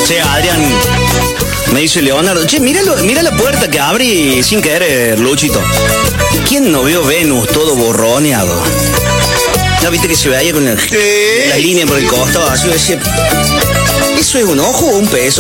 Che, Adrián, me dice Leonardo, che, mira la puerta que abrí sin querer, Luchito. ¿Quién no vio Venus todo borroneado? ¿No viste que se veía con la línea por el costado? Así decía, ¿eso es un ojo o un peso?